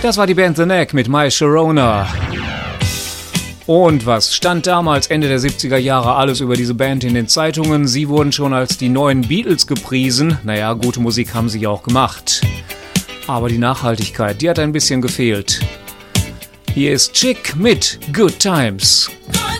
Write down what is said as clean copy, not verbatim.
Das war die Band The Knack mit My Sharona. Und was stand damals Ende der 70er Jahre alles über diese Band in den Zeitungen? Sie wurden schon als die neuen Beatles gepriesen. Naja, gute Musik haben sie ja auch gemacht. Aber die Nachhaltigkeit, die hat ein bisschen gefehlt. Hier ist Chick mit Good Times.